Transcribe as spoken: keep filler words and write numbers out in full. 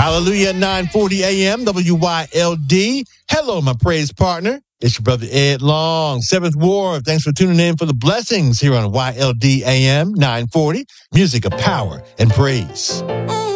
Hallelujah, nine forty a.m., W Y L D. Hello, my praise partner. It's your brother Ed Long, Seventh Ward. Thanks for tuning in for the blessings here on Y L D A M nine forty. Music of power and praise.